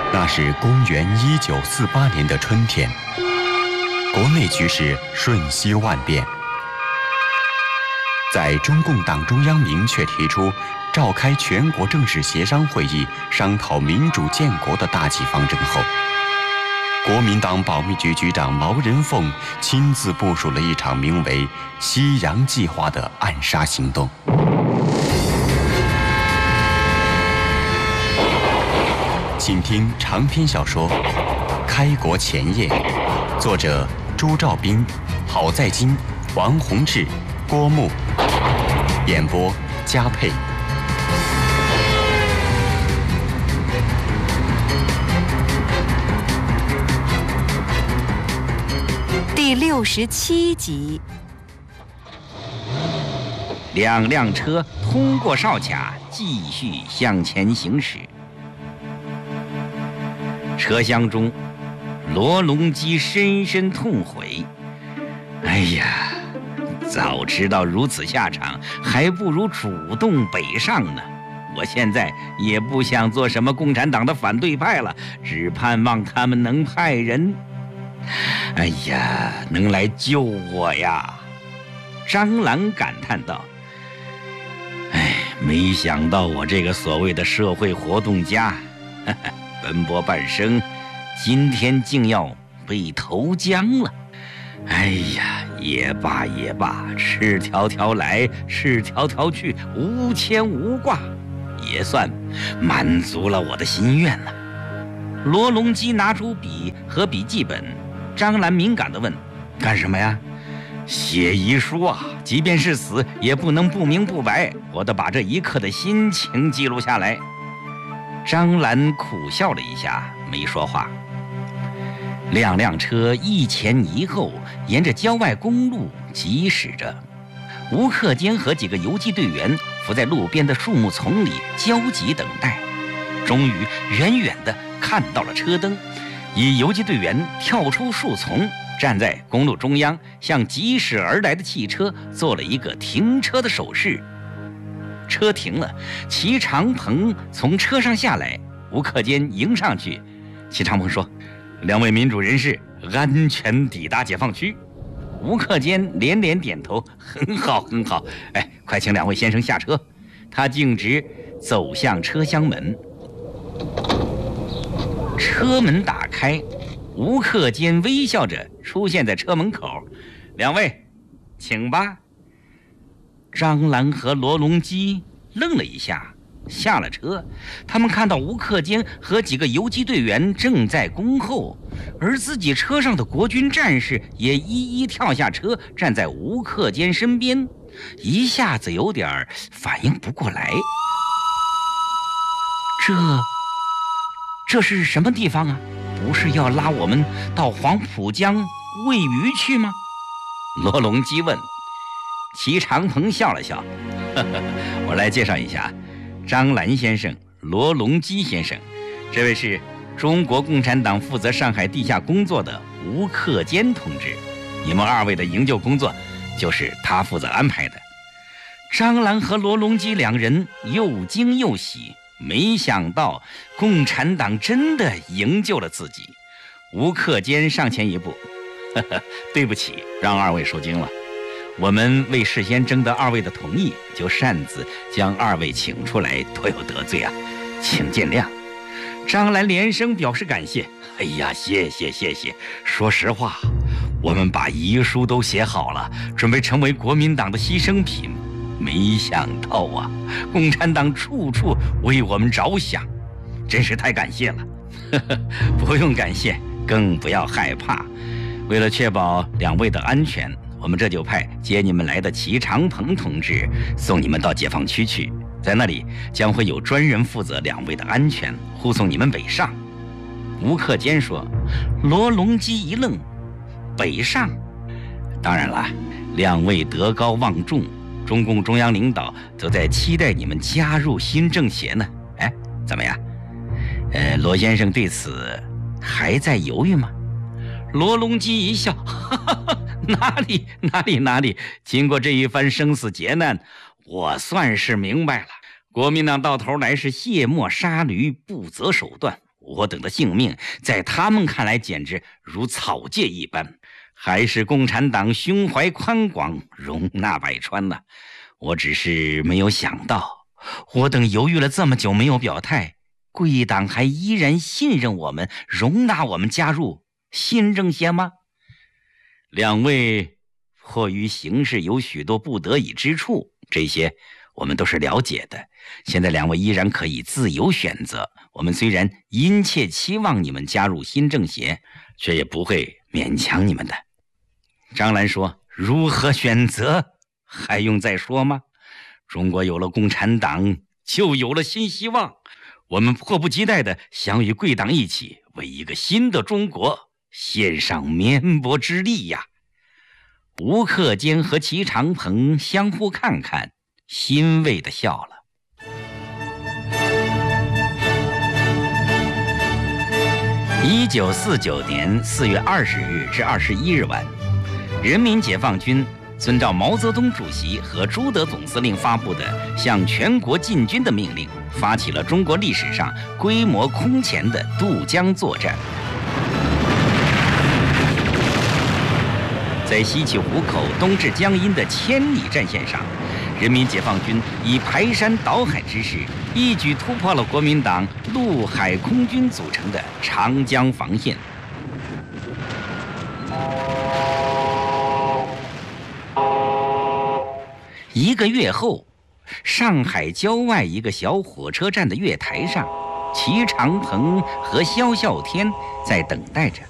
那是公元1948年的春天，国内局势瞬息万变。在中共党中央明确提出召开全国正式协商会议商讨民主建国的大计方针后，国民党保密局局长毛人凤亲自部署了一场名为“西洋计划”的暗杀行动。请听长篇小说《开国前夜》，作者朱兆斌、郝在金、王洪志、郭牧，演播佳佩。 第67集。 两辆车通过哨卡，继续向前行驶。车厢中，罗隆基深深痛悔：“哎呀，早知道如此下场，还不如主动北上呢。我现在也不想做什么共产党的反对派了，只盼望他们能派人，哎呀，能来救我呀。”张兰感叹道：“哎，没想到我这个所谓的社会活动家，奔波半生，今天竟要被投江了。哎呀，也罢也罢，赤条条来，赤条条去，无牵无挂，也算满足了我的心愿了。”罗隆基拿出笔和笔记本，张兰敏感地问：“干什么呀？”“写遗书啊，即便是死，也不能不明不白，我得把这一刻的心情记录下来。”张兰苦笑了一下，没说话。两辆车一前一后，沿着郊外公路疾驶着。吴克坚和几个游击队员伏在路边的树木丛里焦急等待。终于，远远地看到了车灯，一游击队员跳出树丛，站在公路中央，向疾驶而来的汽车做了一个停车的手势。车停了，齐长鹏从车上下来，吴克坚迎上去。齐长鹏说：“两位民主人士安全抵达解放区。”吴克坚连连点头：“很好，很好。哎，快请两位先生下车。”他径直走向车厢门。车门打开，吴克坚微笑着出现在车门口：“两位，请吧。”张兰和罗隆基愣了一下，下了车。他们看到吴克坚和几个游击队员正在恭候，而自己车上的国军战士也一一跳下车，站在吴克坚身边，一下子有点反应不过来。这是什么地方啊？不是要拉我们到黄浦江喂鱼去吗？罗隆基问。齐长鹏笑了笑：“我来介绍一下，张兰先生，罗隆基先生，这位是中国共产党负责上海地下工作的吴克坚同志，你们二位的营救工作就是他负责安排的。”张兰和罗隆基两人又惊又喜，没想到共产党真的营救了自己。吴克坚上前一步：“对不起，让二位受惊了。我们未事先征得二位的同意，就擅自将二位请出来，多有得罪啊，请见谅。”张兰连声表示感谢：“哎呀，谢谢。说实话，我们把遗书都写好了，准备成为国民党的牺牲品。没想到啊，共产党处处为我们着想，真是太感谢了。”“不用感谢，更不要害怕。为了确保两位的安全，我们这就派接你们来的齐长鹏同志送你们到解放区去，在那里将会有专人负责两位的安全，护送你们北上。”吴克坚说。罗隆基一愣：“北上？当然了，两位德高望重，中共中央领导都在期待你们加入新政协呢。哎，怎么样？罗先生对此还在犹豫吗？”罗隆基一笑：“哪里！经过这一番生死劫难，我算是明白了。国民党到头来是卸磨杀驴，不择手段。 我等的性命在他们看来简直如草芥一般。还是共产党胸怀宽广，容纳百川呢。我只是没有想到，我等犹豫了这么久没有表态，贵党还依然信任我们，容纳我们加入新政协吗？两位迫于形势有许多不得已之处，这些我们都是了解的。现在两位依然可以自由选择，我们虽然殷切期望你们加入新政协，却也不会勉强你们的。张澜说，如何选择还用再说吗？中国有了共产党，就有了新希望。我们迫不及待地想与贵党一起为一个新的中国献上绵薄之力呀。吴克坚和齐长鹏相互看看，欣慰地笑了。1949年4月20日至21日晚，人民解放军遵照毛泽东主席和朱德总司令发布的向全国进军的命令，发起了中国历史上规模空前的渡江作战。在西起湖口、东至江阴的千里战线上，人民解放军以排山倒海之势，一举突破了国民党陆海空军组成的长江防线。1个月后，上海郊外一个小火车站的月台上，齐长鹏和萧啸天在等待着。